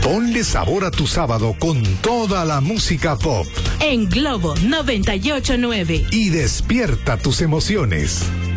Ponle sabor a tu sábado con toda la música pop. En Globo 98.9. Y despierta tus emociones.